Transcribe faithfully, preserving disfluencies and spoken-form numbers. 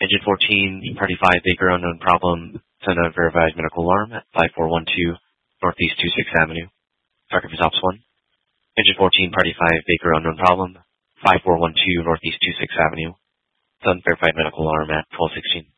Engine fourteen, Party five, Baker, unknown problem. Send a verified medical alarm at five four one two Northeast twenty-sixth Avenue. Target for Ops one. Engine fourteen, Party five, Baker, unknown problem. five four one two Northeast twenty-sixth Avenue. Send verified medical alarm at twelve sixteen.